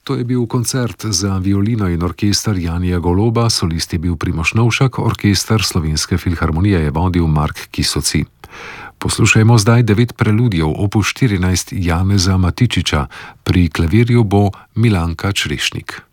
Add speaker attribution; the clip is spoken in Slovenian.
Speaker 1: To je bil koncert za violino in orkester Janija Goloba, solist je bil Primož Novšak, orkester Slovenske filharmonije je vodil Mark Kisoci. Poslušajmo zdaj 9 preludijev opus 14 Janeza Matičiča, pri klavirju bo Milanka Črešnik.